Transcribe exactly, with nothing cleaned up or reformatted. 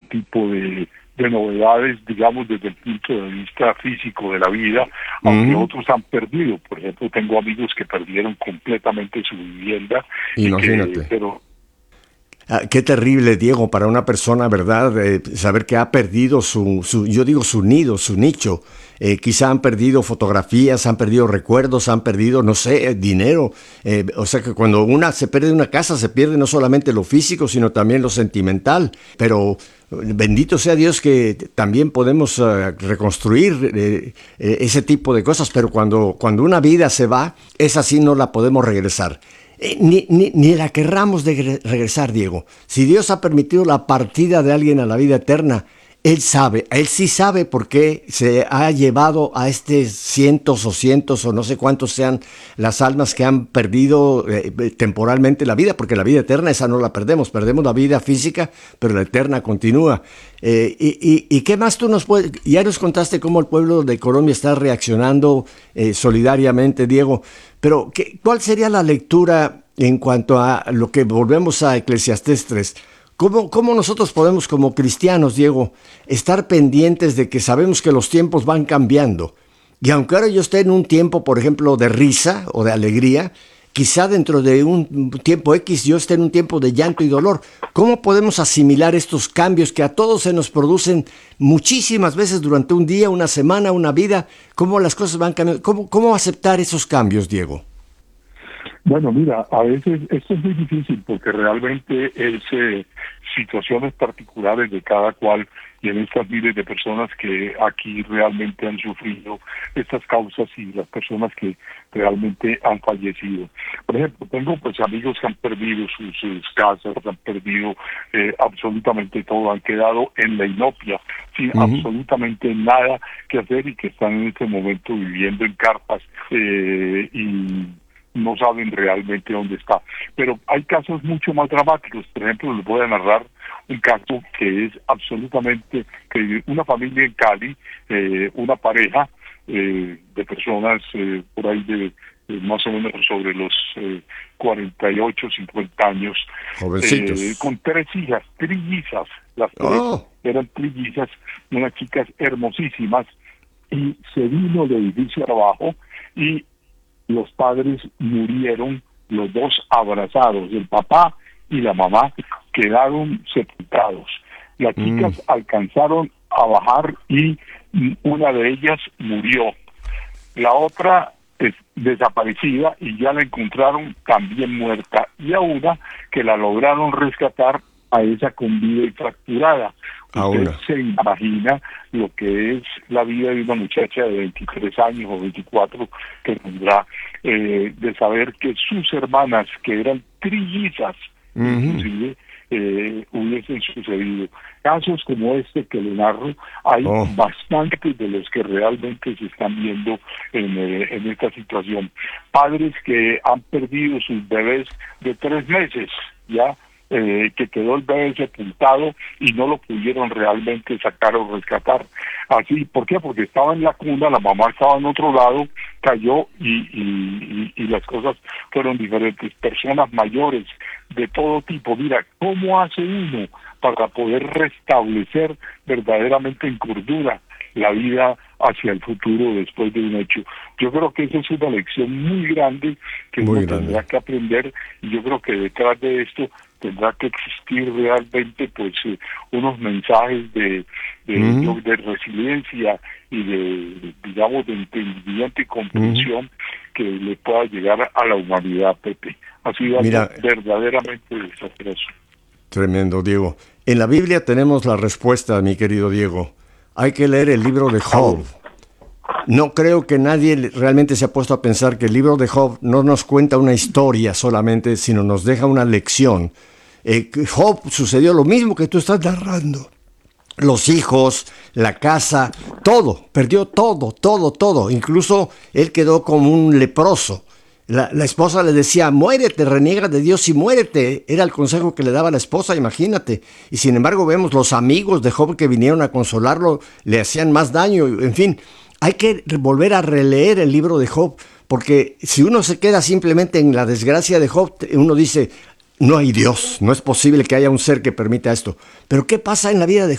tipo de, de novedades, digamos, desde el punto de vista físico de la vida, aunque uh-huh. otros han perdido. Por ejemplo, tengo amigos que perdieron completamente su vivienda. Imagínate. Y que, pero Ah, qué terrible, Diego, para una persona, ¿verdad? Eh, saber que ha perdido su, su, yo digo su nido, su nicho. Eh, quizá han perdido fotografías, han perdido recuerdos, han perdido, no sé, eh, dinero. Eh, o sea que cuando una se pierde una casa, se pierde no solamente lo físico, sino también lo sentimental. Pero bendito sea Dios que también podemos uh, reconstruir eh, eh, ese tipo de cosas. Pero cuando, cuando una vida se va, esa sí no la podemos regresar. Eh, ni, ni, ni la querramos de regresar, Diego. Si Dios ha permitido la partida de alguien a la vida eterna, Él sabe, Él sí sabe por qué se ha llevado a este cientos o cientos o no sé cuántos sean las almas que han perdido eh, temporalmente la vida, porque la vida eterna esa no la perdemos, perdemos la vida física, pero la eterna continúa. Eh, y, y, ¿Y qué más tú nos puedes? Ya nos contaste cómo el pueblo de Colombia está reaccionando eh, solidariamente, Diego, pero ¿qué, ¿cuál sería la lectura en cuanto a lo que volvemos a Eclesiastés tres? ¿Cómo, ¿Cómo nosotros podemos como cristianos, Diego, estar pendientes de que sabemos que los tiempos van cambiando? Y aunque ahora yo esté en un tiempo, por ejemplo, de risa o de alegría, quizá dentro de un tiempo X yo esté en un tiempo de llanto y dolor. ¿Cómo podemos asimilar estos cambios que a todos se nos producen muchísimas veces durante un día, una semana, una vida? ¿Cómo las cosas van cambiando? ¿Cómo, cómo aceptar esos cambios, Diego? Bueno, mira, a veces esto es muy difícil porque realmente es eh, situaciones particulares de cada cual y en estas miles de personas que aquí realmente han sufrido estas causas y las personas que realmente han fallecido. Por ejemplo, tengo pues amigos que han perdido sus, sus casas, han perdido eh, absolutamente todo, han quedado en la inopia, sin uh-huh. absolutamente nada que hacer y que están en este momento viviendo en carpas eh, y no saben realmente dónde está. Pero hay casos mucho más dramáticos. Por ejemplo, les voy a narrar un caso que es absolutamente, que una familia en Cali, eh, una pareja eh, de personas eh, por ahí de eh, más o menos sobre los eh, cuarenta y ocho, cincuenta años, jovencitos, eh, con tres hijas, trillizas, las tres oh. eran trillizas, unas chicas hermosísimas, y se vino el edificio abajo y los padres murieron, los dos abrazados, el papá y la mamá quedaron sepultados. Las chicas mm. alcanzaron a bajar y una de ellas murió. La otra es desaparecida y ya la encontraron también muerta. Y a una que la lograron rescatar, a esa con vida y fracturada. Usted se imagina lo que es la vida de una muchacha de veintitrés años o veinticuatro que tendrá eh, de saber que sus hermanas, que eran trillizas, uh-huh. inclusive eh, hubiesen sucedido. Casos como este que le narro, hay oh. bastantes de los que realmente se están viendo en, eh, en esta situación. Padres que han perdido sus bebés de tres meses, ya, Eh, que quedó el bebé sepultado y no lo pudieron realmente sacar o rescatar. Así, ¿por qué? Porque estaba en la cuna, la mamá estaba en otro lado, cayó y, y, y, y las cosas fueron diferentes. Personas mayores de todo tipo. Mira, ¿cómo hace uno para poder restablecer verdaderamente en cordura la vida hacia el futuro después de un hecho? Yo creo que esa es una lección muy grande que muy uno grande. tendrá que aprender, y yo creo que detrás de esto tendrá que existir realmente pues eh, unos mensajes de de, uh-huh. de resiliencia y de, digamos, de entendimiento y comprensión uh-huh. que le pueda llegar a la humanidad, Pepe. Ha sido Mira, algo verdaderamente desastroso. Tremendo, Diego. En la Biblia tenemos la respuesta, mi querido Diego. Hay que leer el libro de Job. No creo que nadie realmente se ha puesto a pensar que el libro de Job no nos cuenta una historia solamente, sino nos deja una lección. Eh, Job sucedió lo mismo que tú estás narrando. Los hijos, la casa, todo, perdió todo, todo, todo. Incluso él quedó como un leproso. La, la esposa le decía, muérete, reniega de Dios y muérete. Era el consejo que le daba la esposa, imagínate. Y sin embargo vemos los amigos de Job que vinieron a consolarlo, le hacían más daño. En fin, hay que volver a releer el libro de Job, porque si uno se queda simplemente en la desgracia de Job, uno dice, no hay Dios, no es posible que haya un ser que permita esto. Pero ¿qué pasa en la vida de